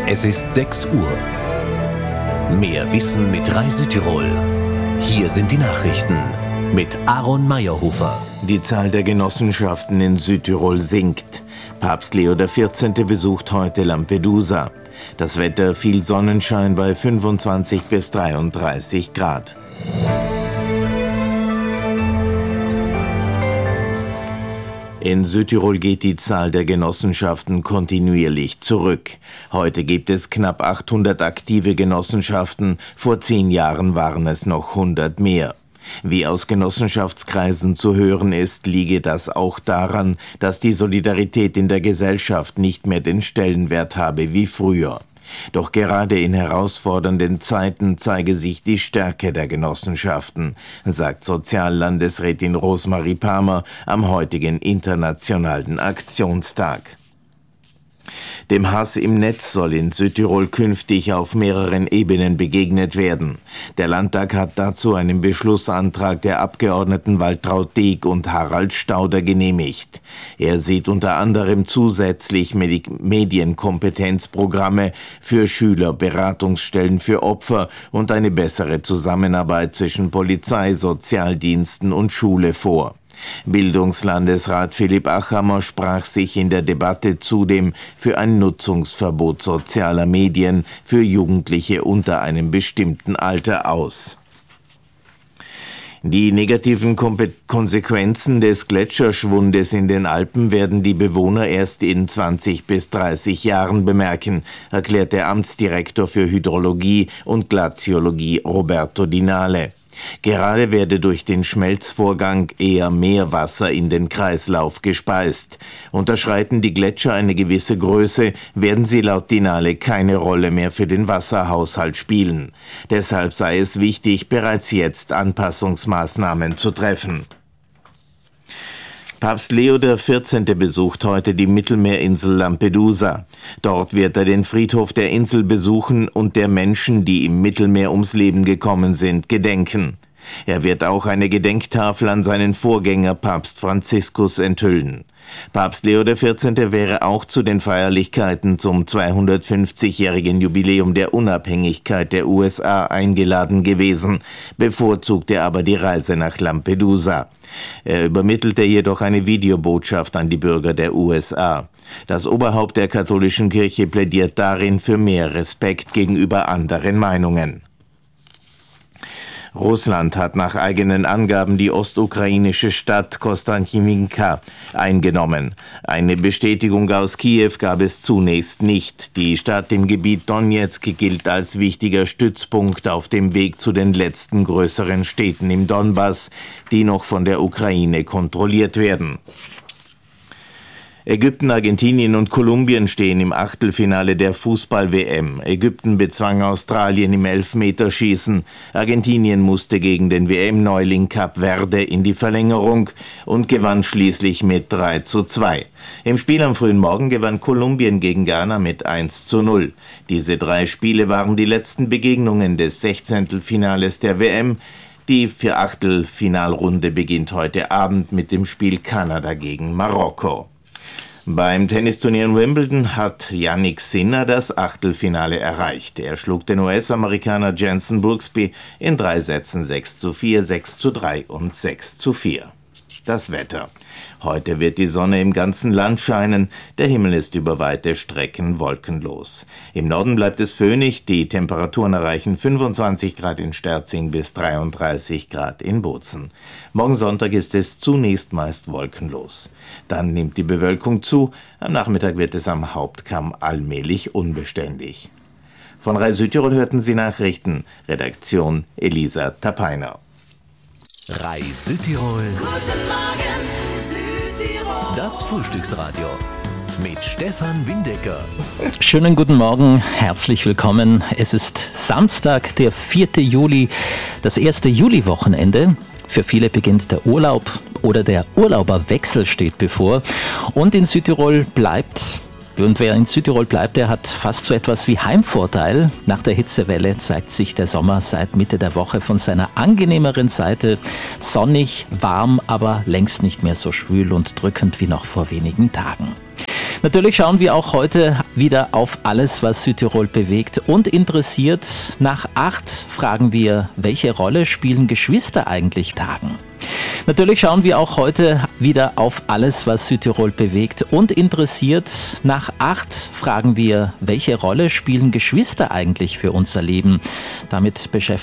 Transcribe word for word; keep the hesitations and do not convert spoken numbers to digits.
Es ist sechs Uhr. Mehr Wissen mit Rai Südtirol. Hier sind die Nachrichten mit Aaron Meyerhofer. Die Zahl der Genossenschaften in Südtirol sinkt. Papst Leo der vierzehnte besucht heute Lampedusa. Das Wetter: viel Sonnenschein bei fünfundzwanzig bis dreiunddreißig Grad. In Südtirol geht die Zahl der Genossenschaften kontinuierlich zurück. Heute gibt es knapp achthundert aktive Genossenschaften, vor zehn Jahren waren es noch hundert mehr. Wie aus Genossenschaftskreisen zu hören ist, liege das auch daran, dass die Solidarität in der Gesellschaft nicht mehr den Stellenwert habe wie früher. Doch gerade in herausfordernden Zeiten zeige sich die Stärke der Genossenschaften, sagt Soziallandesrätin Rosemarie Palmer am heutigen Internationalen Aktionstag. Dem Hass im Netz soll in Südtirol künftig auf mehreren Ebenen begegnet werden. Der Landtag hat dazu einen Beschlussantrag der Abgeordneten Waltraud Deeg und Harald Stauder genehmigt. Er sieht unter anderem zusätzlich Medienkompetenzprogramme für Schüler, Beratungsstellen für Opfer und eine bessere Zusammenarbeit zwischen Polizei, Sozialdiensten und Schule vor. Bildungslandesrat Philipp Achammer sprach sich in der Debatte zudem für ein Nutzungsverbot sozialer Medien für Jugendliche unter einem bestimmten Alter aus. Die negativen Konsequenzen des Gletscherschwundes in den Alpen werden die Bewohner erst in zwanzig bis dreißig Jahren bemerken, erklärt der Amtsdirektor für Hydrologie und Glaziologie Roberto Dinale. Gerade werde durch den Schmelzvorgang eher Meerwasser in den Kreislauf gespeist. Unterschreiten die Gletscher eine gewisse Größe, werden sie laut Dinale keine Rolle mehr für den Wasserhaushalt spielen. Deshalb sei es wichtig, bereits jetzt Anpassungsmaßnahmen zu treffen. Papst Leo der vierzehnte besucht heute die Mittelmeerinsel Lampedusa. Dort wird er den Friedhof der Insel besuchen und der Menschen, die im Mittelmeer ums Leben gekommen sind, gedenken. Er wird auch eine Gedenktafel an seinen Vorgänger Papst Franziskus enthüllen. Papst Leo der vierzehnte wäre auch zu den Feierlichkeiten zum zweihundertfünfzigjährigen Jubiläum der Unabhängigkeit der U S A eingeladen gewesen, bevorzugte aber die Reise nach Lampedusa. Er übermittelte jedoch eine Videobotschaft an die Bürger der U S A. Das Oberhaupt der katholischen Kirche plädiert darin für mehr Respekt gegenüber anderen Meinungen. Russland hat nach eigenen Angaben die ostukrainische Stadt Kostantinivka eingenommen. Eine Bestätigung aus Kiew gab es zunächst nicht. Die Stadt im Gebiet Donezk gilt als wichtiger Stützpunkt auf dem Weg zu den letzten größeren Städten im Donbass, die noch von der Ukraine kontrolliert werden. Ägypten, Argentinien und Kolumbien stehen im Achtelfinale der Fußball-W M. Ägypten bezwang Australien im Elfmeterschießen. Argentinien musste gegen den W M-Neuling Kap Verde in die Verlängerung und gewann schließlich mit drei zu zwei. Im Spiel am frühen Morgen gewann Kolumbien gegen Ghana mit eins zu null. Diese drei Spiele waren die letzten Begegnungen des Sechzehntelfinales der W M. Die Vierachtelfinalrunde beginnt heute Abend mit dem Spiel Kanada gegen Marokko. Beim Tennisturnier in Wimbledon hat Jannik Sinner das Achtelfinale erreicht. Er schlug den U S-Amerikaner Jenson Brooksby in drei Sätzen sechs zu vier, sechs zu drei und sechs zu vier. Das Wetter. Heute wird die Sonne im ganzen Land scheinen, der Himmel ist über weite Strecken wolkenlos. Im Norden bleibt es föhnig, die Temperaturen erreichen fünfundzwanzig Grad in Sterzing bis dreiunddreißig Grad in Bozen. Morgen Sonntag ist es zunächst meist wolkenlos. Dann nimmt die Bewölkung zu, am Nachmittag wird es am Hauptkamm allmählich unbeständig. Von Rai Südtirol hörten Sie Nachrichten, Redaktion Elisa Tapeiner. Rai Südtirol. Guten Morgen, Südtirol. Das Frühstücksradio mit Stefan Windecker. Schönen guten Morgen, herzlich willkommen. Es ist Samstag, der vierte Juli, das erste Juliwochenende. Für viele beginnt der Urlaub oder der Urlauberwechsel steht bevor. Und in Südtirol bleibt Und wer in Südtirol bleibt, der hat fast so etwas wie Heimvorteil. Nach der Hitzewelle zeigt sich der Sommer seit Mitte der Woche von seiner angenehmeren Seite. Sonnig, warm, aber längst nicht mehr so schwül und drückend wie noch vor wenigen Tagen. Natürlich schauen wir auch heute wieder auf alles, was Südtirol bewegt und interessiert. Nach acht fragen wir, welche Rolle spielen Geschwister eigentlich Tagen? Natürlich schauen wir auch heute wieder auf alles, was Südtirol bewegt und interessiert. Nach acht fragen wir, welche Rolle spielen Geschwister eigentlich für unser Leben? Damit beschäftigen